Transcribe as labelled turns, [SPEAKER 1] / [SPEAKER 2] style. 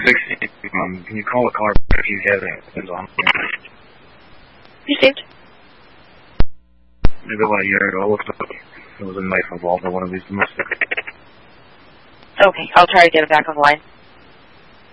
[SPEAKER 1] 16. Can you call the car if you have it on?
[SPEAKER 2] Received.
[SPEAKER 1] Maybe about a year ago, it looks like there was a knife involved in one of these domestic.
[SPEAKER 2] Okay, I'll try to get it back on the line.